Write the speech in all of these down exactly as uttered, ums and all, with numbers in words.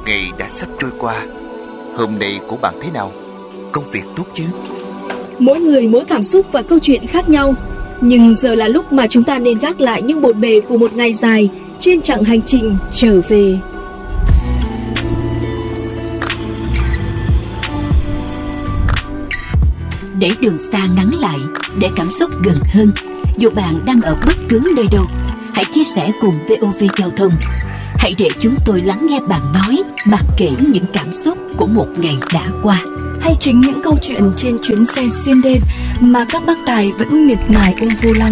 ngày đã sắp trôi qua. Hôm nay của bạn thế nào? Công việc tốt chứ? Mỗi người mỗi cảm xúc và câu chuyện khác nhau. Nhưng giờ là lúc mà chúng ta nên gác lại những bộn bề của một ngày dài trên chặng hành trình trở về. Để đường xa ngắn lại, để cảm xúc gần hơn, dù bạn đang ở bất cứ nơi đâu, hãy chia sẻ cùng vê o vê Giao thông. Hãy để chúng tôi lắng nghe bạn nói, bạn kể những cảm xúc của một ngày đã qua. Hay chính những câu chuyện trên chuyến xe xuyên đêm mà các bác tài vẫn miệt mài ôm vô lăng.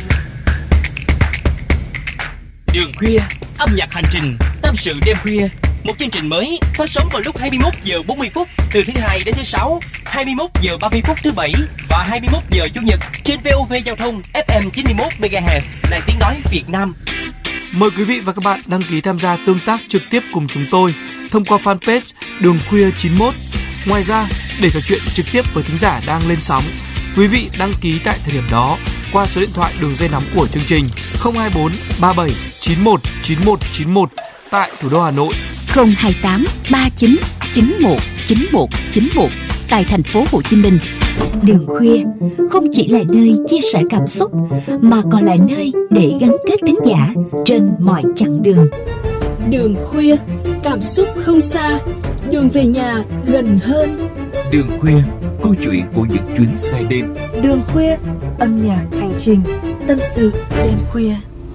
Đường khuya, âm nhạc hành trình, tâm sự đêm khuya. Một chương trình mới phát sóng vào lúc hai mươi mốt giờ bốn mươi phút từ thứ hai đến thứ sáu, hai mươi mốt giờ ba mươi phút thứ bảy và hai mươi mốt giờ chủ nhật trên vê o vê Giao thông ép em chín mươi mốt mê ga héc Đài Tiếng nói Việt Nam. Mời quý vị và các bạn đăng ký tham gia tương tác trực tiếp cùng chúng tôi thông qua fanpage Đường Khuya chín mốt. Ngoài ra, để trò chuyện trực tiếp với thính giả đang lên sóng, quý vị đăng ký tại thời điểm đó qua số điện thoại đường dây nóng của chương trình không hai bốn ba bảy chín một chín một chín một tại thủ đô Hà Nội, không hai tám ba chín chín một chín một chín một tại thành phố Hồ Chí Minh. Đường khuya không chỉ là nơi chia sẻ cảm xúc mà còn là nơi để gắn kết thính giả trên mọi chặng đường. Đường khuya, cảm xúc không xa, đường về nhà gần hơn. Đường khuya, câu chuyện của những chuyến xe đêm. Đường khuya, âm nhạc hành trình, tâm sự đêm khuya.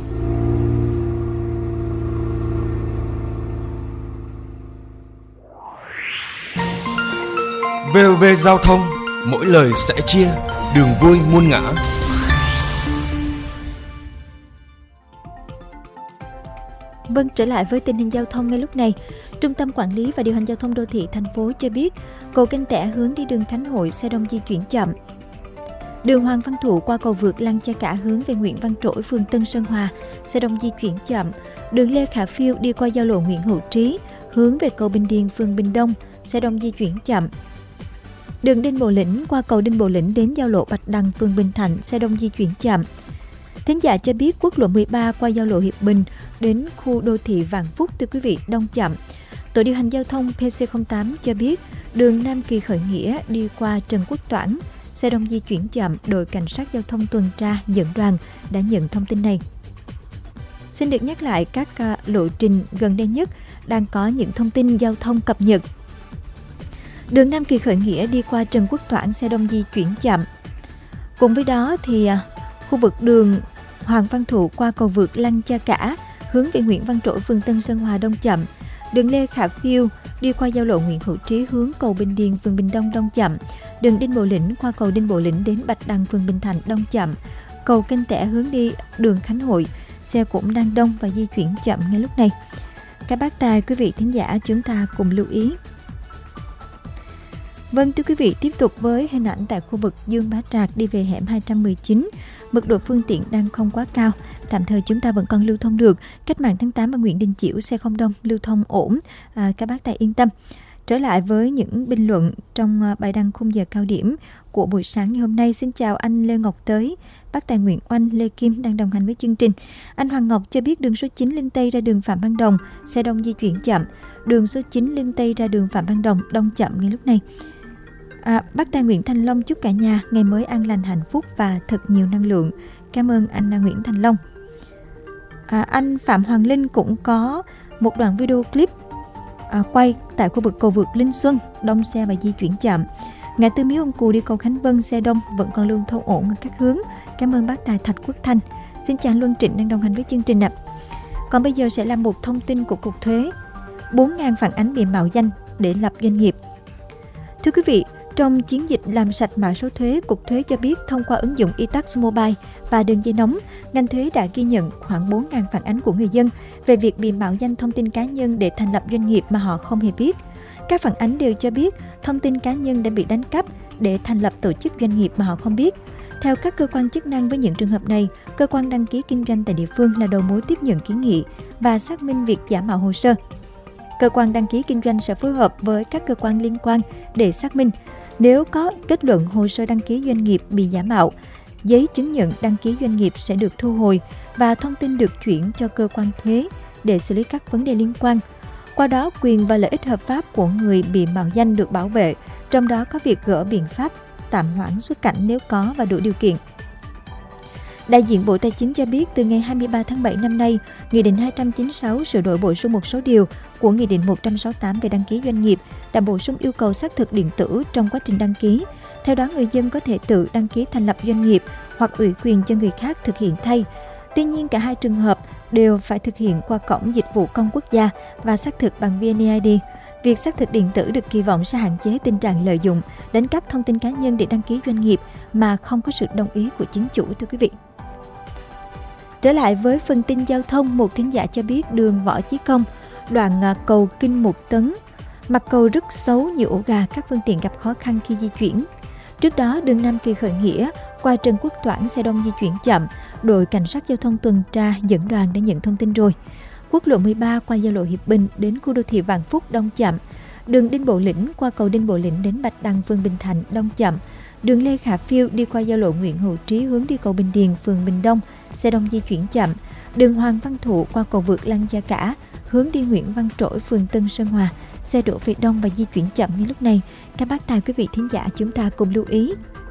vê o vê Giao thông, mỗi lời sẽ chia, đường vui muôn ngã. Vâng, trở lại với tình hình giao thông ngay lúc này. Trung tâm Quản lý và Điều hành Giao thông Đô thị thành phố cho biết, cầu Kênh Tẻ hướng đi đường Khánh Hội xe đông di chuyển chậm. Đường Hoàng Văn Thụ qua cầu vượt Lăng Cha Cả hướng về Nguyễn Văn Trỗi, phường Tân Sơn Hòa, xe đông di chuyển chậm. Đường Lê Khả Phiêu đi qua giao lộ Nguyễn Hữu Trí hướng về cầu Bình Điền, phường Bình Đông, xe đông di chuyển chậm. Đường Đinh Bộ Lĩnh qua cầu Đinh Bộ Lĩnh đến giao lộ Bạch Đằng, phường Bình Thạnh, xe đông di chuyển chậm. Thính giả cho biết quốc lộ mười ba qua giao lộ Hiệp Bình đến khu đô thị Vạn Phúc, thưa quý vị, đông chậm. Tổ điều hành giao thông pê xê không tám cho biết đường Nam Kỳ Khởi Nghĩa đi qua Trần Quốc Toản, xe đông di chuyển chậm. Đội cảnh sát giao thông tuần tra dẫn đoàn đã nhận thông tin này. Xin được nhắc lại các uh, lộ trình gần đây nhất đang có những thông tin giao thông cập nhật. Đường Nam Kỳ Khởi Nghĩa đi qua Trần Quốc Toản, xe đông di chuyển chậm. Cùng với đó thì uh, khu vực đường Hoàng Văn Thụ qua cầu vượt Lăng Cha Cả hướng về Nguyễn Văn Trỗi, phường Tân Sơn Hòa đông chậm. Đường Lê Khả Phiêu đi qua giao lộ Nguyễn Hữu Trí hướng cầu Bình Điền, phường Bình Đông đông chậm. Đường Đinh Bộ Lĩnh qua cầu Đinh Bộ Lĩnh đến Bạch Đằng, phường Bình Thạnh đông chậm. Cầu Kênh Tẻ hướng đi đường Khánh Hội, xe cũng đang đông và di chuyển chậm ngay lúc này. Các bác tài, quý vị thính giả chúng ta cùng lưu ý. Vâng, thưa quý vị, tiếp tục với hình ảnh tại khu vực Dương Bá Trạc đi về hẻm hai trăm mười chín. Mật độ phương tiện đang không quá cao, tạm thời chúng ta vẫn còn lưu thông được. Cách mạng tháng tám và Nguyễn Đình Chiểu xe không đông, lưu thông ổn, à, các bác tài yên tâm. Trở lại với những bình luận trong bài đăng khung giờ cao điểm của buổi sáng ngày hôm nay. Xin chào anh Lê Ngọc Tới, bác tài Nguyễn Oanh, Lê Kim đang đồng hành với chương trình. Anh Hoàng Ngọc cho biết đường số chín Linh Tây ra đường Phạm Văn Đồng, xe đông di chuyển chậm. Đường số chín Linh Tây ra đường Phạm Văn Đồng, đông chậm ngay lúc này. À, bác tài Nguyễn Thành Long chúc cả nhà ngày mới an lành hạnh phúc và thật nhiều năng lượng. Cảm ơn anh Nguyễn Thành Long. À, anh Phạm Hoàng Linh cũng có một đoạn video clip à, quay tại khu vực cầu vượt Linh Xuân, đông xe và di chuyển chậm. Ngã tư Miếu Ông Cù đi cầu Khánh Vân xe đông vẫn còn lưu thông ổn ở các hướng. Cảm ơn bác tài Thạch Quốc Thanh. Xin chào anh Luân Trịnh đang đồng hành với chương trình ạ. Còn bây giờ sẽ là một thông tin của Cục Thuế. bốn nghìn phản ánh bị mạo danh để lập doanh nghiệp. Thưa quý vị, trong chiến dịch làm sạch mã số thuế, Cục Thuế cho biết thông qua ứng dụng e-tax mobile và đường dây nóng, ngành thuế đã ghi nhận khoảng bốn nghìn phản ánh của người dân về việc bị mạo danh thông tin cá nhân để thành lập doanh nghiệp mà họ không hề biết. Các phản ánh đều cho biết thông tin cá nhân đã bị đánh cắp để thành lập tổ chức doanh nghiệp mà họ không biết. Theo các cơ quan chức năng, với những trường hợp này, cơ quan đăng ký kinh doanh tại địa phương là đầu mối tiếp nhận kiến nghị và xác minh việc giả mạo hồ sơ. Cơ quan đăng ký kinh doanh sẽ phối hợp với các cơ quan liên quan để xác minh. Nếu có kết luận hồ sơ đăng ký doanh nghiệp bị giả mạo, giấy chứng nhận đăng ký doanh nghiệp sẽ được thu hồi và thông tin được chuyển cho cơ quan thuế để xử lý các vấn đề liên quan. Qua đó, quyền và lợi ích hợp pháp của người bị mạo danh được bảo vệ, trong đó có việc gỡ biện pháp tạm hoãn xuất cảnh nếu có và đủ điều kiện. Đại diện Bộ Tài chính cho biết từ ngày hai mươi ba tháng bảy năm nay, Nghị định hai trăm chín mươi sáu sửa đổi bổ sung một số điều của Nghị định một trăm sáu mươi tám về đăng ký doanh nghiệp đã bổ sung yêu cầu xác thực điện tử trong quá trình đăng ký. Theo đó, người dân có thể tự đăng ký thành lập doanh nghiệp hoặc ủy quyền cho người khác thực hiện thay. Tuy nhiên, cả hai trường hợp đều phải thực hiện qua cổng dịch vụ công quốc gia và xác thực bằng vê en e i đê. Việc xác thực điện tử được kỳ vọng sẽ hạn chế tình trạng lợi dụng, đánh cắp thông tin cá nhân để đăng ký doanh nghiệp mà không có sự đồng ý của chính chủ, thưa quý vị. Trở lại với phần tin giao thông, một thính giả cho biết đường Võ Chí Công, đoạn cầu Kinh Một Tấn, mặt cầu rất xấu, nhiều ổ gà, các phương tiện gặp khó khăn khi di chuyển. Trước đó, đường Nam Kỳ Khởi Nghĩa qua Trần Quốc Toản xe đông di chuyển chậm, đội cảnh sát giao thông tuần tra dẫn đoàn đã nhận thông tin rồi. Quốc lộ mười ba qua giao lộ Hiệp Bình đến khu đô thị Vạn Phúc đông chậm. Đường Đinh Bộ Lĩnh qua cầu Đinh Bộ Lĩnh đến Bạch Đằng phường Bình Thạnh đông chậm. Đường Lê Khả Phiêu đi qua giao lộ Nguyễn Hữu Trí hướng đi cầu Bình Điền phường Bình Đông, xe đông di chuyển chậm. Đường Hoàng Văn Thụ qua cầu vượt Lăng Gia Cả hướng đi Nguyễn Văn Trỗi phường Tân Sơn Hòa, xe đổ về đông và di chuyển chậm như lúc này. Các bác tài quý vị thính giả chúng ta cùng lưu ý.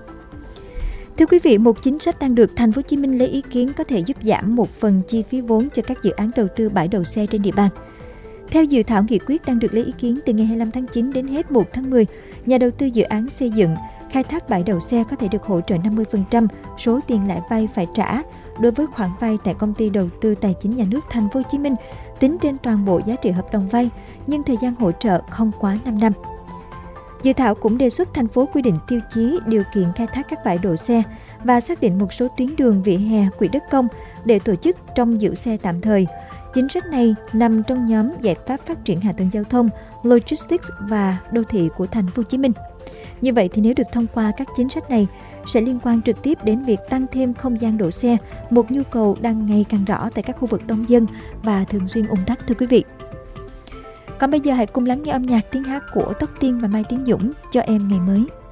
Thưa quý vị, một chính sách đang được Thành phố Hồ Chí Minh lấy ý kiến có thể giúp giảm một phần chi phí vốn cho các dự án đầu tư bãi đậu xe trên địa bàn. Theo dự thảo nghị quyết đang được lấy ý kiến từ ngày hai mươi lăm tháng chín đến hết một tháng mười, nhà đầu tư dự án xây dựng, khai thác bãi đậu xe có thể được hỗ trợ năm mươi phần trăm số tiền lãi vay phải trả đối với khoản vay tại công ty đầu tư tài chính nhà nước Thành phố Hồ Chí Minh tính trên toàn bộ giá trị hợp đồng vay, nhưng thời gian hỗ trợ không quá năm năm. Dự thảo cũng đề xuất thành phố quy định tiêu chí, điều kiện khai thác các bãi đỗ xe và xác định một số tuyến đường, vỉa hè, quỹ đất công để tổ chức trông giữ xe tạm thời. Chính sách này nằm trong nhóm giải pháp phát triển hạ tầng giao thông, logistics và đô thị của Thành phố Hồ Chí Minh. Như vậy thì nếu được thông qua, các chính sách này sẽ liên quan trực tiếp đến việc tăng thêm không gian đỗ xe, một nhu cầu đang ngày càng rõ tại các khu vực đông dân và thường xuyên ùn tắc, thưa quý vị. Còn bây giờ hãy cùng lắng nghe âm nhạc tiếng hát của Tóc Tiên và Mai Tiến Dũng, Cho Em Ngày Mới.